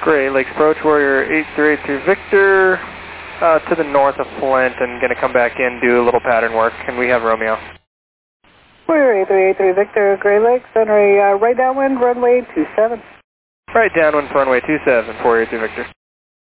Great Lakes approach, Warrior 8383 Victor, to the north of Flint, and going to come back in, do a little pattern work, and we have Romeo. Warrior 8383 Victor, Great Lakes, Henry, right downwind, runway 27. Right downwind, runway 27, 483 Victor.